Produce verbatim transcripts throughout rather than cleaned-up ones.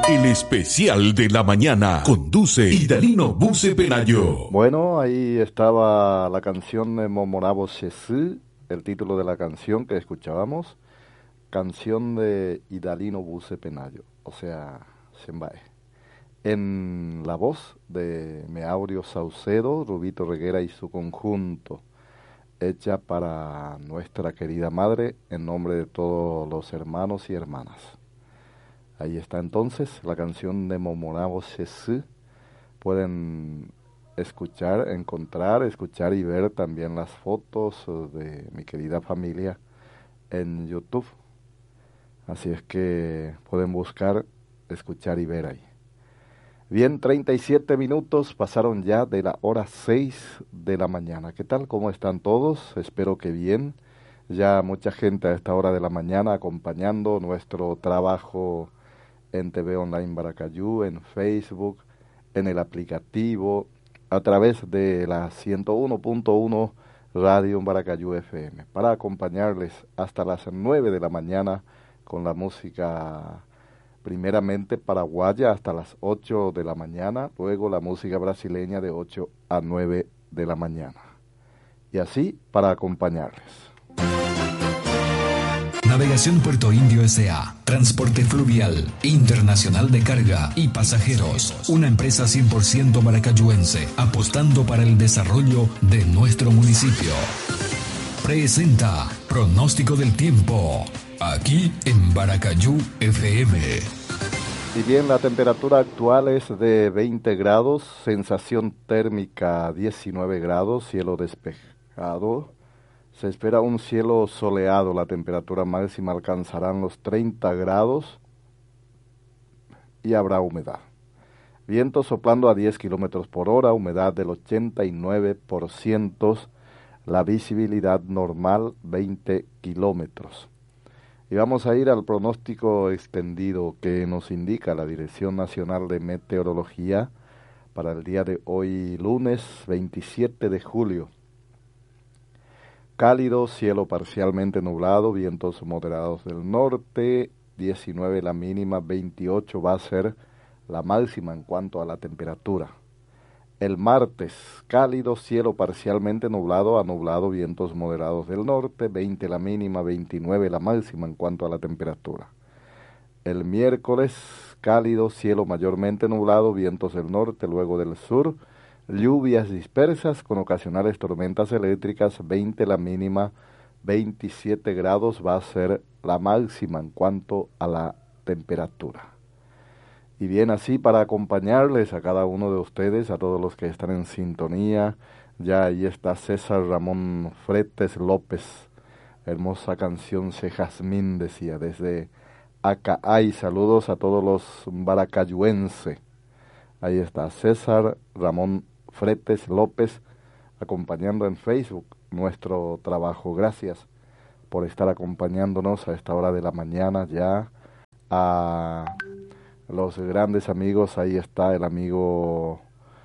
El especial de la mañana conduce Idalino Buse Penayo. Bueno, ahí estaba la canción de Momorabo Sesú, el título de la canción que escuchábamos, canción de Idalino Buse Penayo, o sea, Sembae. En la voz de Meaurio Saucedo, Rubito Reguera y su conjunto, hecha para nuestra querida madre en nombre de todos los hermanos y hermanas. Ahí está entonces la canción de Momorabo Sesú. Pueden escuchar, encontrar, escuchar y ver también las fotos de mi querida familia en YouTube. Así es que pueden buscar, escuchar y ver ahí. Bien, treinta y siete minutos pasaron ya de la hora seis de la mañana. ¿Qué tal? ¿Cómo están todos? Espero que bien. Ya mucha gente a esta hora de la mañana acompañando nuestro trabajo en T V Online Baracayú, en Facebook, en el aplicativo, a través de la ciento uno punto uno Radio Baracayú F M, para acompañarles hasta las nueve de la mañana con la música primeramente paraguaya hasta las ocho de la mañana, luego la música brasileña de ocho a nueve de la mañana. Y así para acompañarles. Navegación Puerto Indio S A Transporte Fluvial Internacional de Carga y Pasajeros. Una empresa cien por ciento maracayuense, apostando para el desarrollo de nuestro municipio. Presenta Pronóstico del Tiempo, aquí en Baracayú F M. Y bien, la temperatura actual es de veinte grados, sensación térmica diecinueve grados, cielo despejado. Se espera un cielo soleado, la temperatura máxima alcanzarán los treinta grados y habrá humedad. Viento soplando a diez kilómetros por hora, humedad del ochenta y nueve por ciento, la visibilidad normal veinte kilómetros. Y vamos a ir al pronóstico extendido que nos indica la Dirección Nacional de Meteorología para el día de hoy, lunes veintisiete de julio. Cálido, cielo parcialmente nublado, vientos moderados del norte, diecinueve la mínima, veintiocho va a ser la máxima en cuanto a la temperatura. El martes, cálido, cielo parcialmente nublado a nublado, vientos moderados del norte, veinte la mínima, veintinueve la máxima en cuanto a la temperatura. El miércoles, cálido, cielo mayormente nublado, vientos del norte, luego del sur, lluvias dispersas con ocasionales tormentas eléctricas, veinte la mínima, veintisiete grados va a ser la máxima en cuanto a la temperatura. Y bien, así para acompañarles a cada uno de ustedes, a todos los que están en sintonía, ya ahí está César Ramón Fretes López, hermosa canción Se Jazmín, decía, desde Acaay, saludos a todos los baracayuenses. Ahí está César Ramón Fretes López, acompañando en Facebook nuestro trabajo. Gracias por estar acompañándonos a esta hora de la mañana ya. A los grandes amigos, ahí está el amigo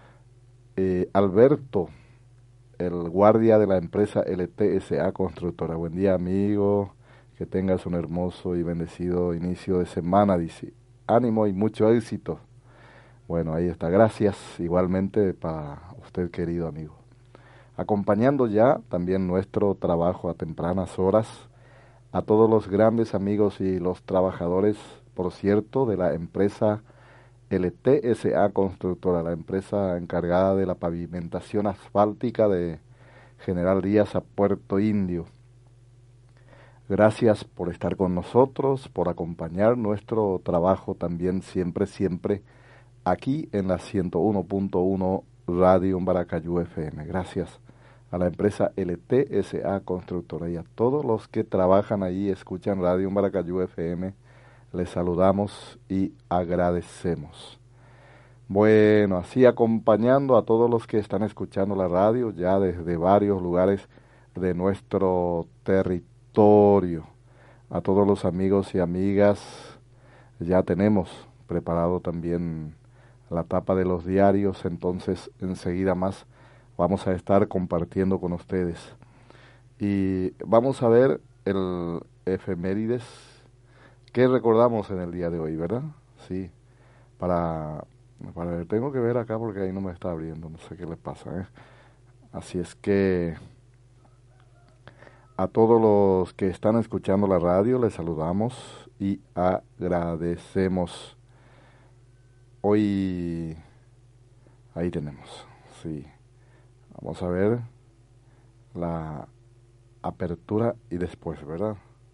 eh, Alberto, el guardia de la empresa L T S A Constructora. Buen día, amigo, que tengas un hermoso y bendecido inicio de semana, dice. Ánimo y mucho éxito. Bueno, ahí está, gracias igualmente para usted, querido amigo. Acompañando ya también nuestro trabajo a tempranas horas, a todos los grandes amigos y los trabajadores, por cierto, de la empresa L T S A Constructora, la empresa encargada de la pavimentación asfáltica de General Díaz a Puerto Indio. Gracias por estar con nosotros, por acompañar nuestro trabajo también siempre, siempre, aquí en la ciento uno punto uno Radio Baracayú F M. Gracias a la empresa L T S A Constructora y a todos los que trabajan ahí, escuchan Radio Baracayú F M. Les saludamos y agradecemos. Bueno, así acompañando a todos los que están escuchando la radio ya desde varios lugares de nuestro territorio. A todos los amigos y amigas, ya tenemos preparado también la tapa de los diarios, entonces enseguida más vamos a estar compartiendo con ustedes. Y vamos a ver el efemérides que recordamos en el día de hoy, ¿verdad? Sí, para, para... Tengo que ver acá porque ahí no me está abriendo, no sé qué le pasa, ¿eh? Así es que a todos los que están escuchando la radio les saludamos y agradecemos. Hoy, ahí tenemos, sí. Vamos a ver la apertura y después, ¿verdad?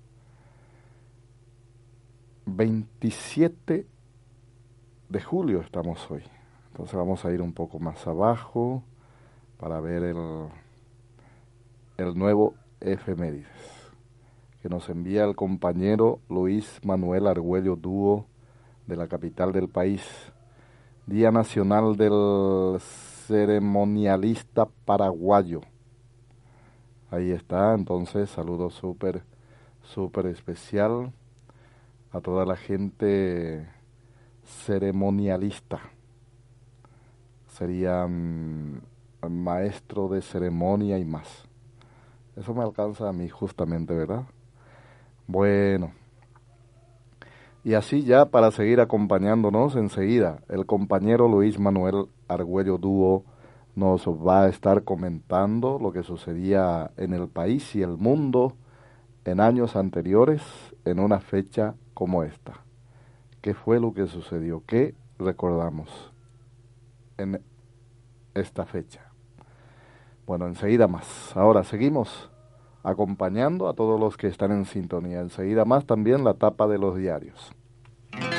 veintisiete de julio estamos hoy. Entonces vamos a ir un poco más abajo para ver el, el nuevo efemérides que nos envía el compañero Luis Manuel Argüello Dúo de la capital del país. Día Nacional del Ceremonialista Paraguayo. Ahí está, entonces saludo súper, súper especial a toda la gente ceremonialista. Sería um, maestro de ceremonia y más. Eso me alcanza a mí justamente, ¿verdad? Bueno. Y así ya para seguir acompañándonos enseguida, el compañero Luis Manuel Argüello Dúo nos va a estar comentando lo que sucedía en el país y el mundo en años anteriores en una fecha como esta. ¿Qué fue lo que sucedió? ¿Qué recordamos en esta fecha? Bueno, enseguida más. Ahora seguimos acompañando a todos los que están en sintonía. Enseguida más también la tapa de los diarios.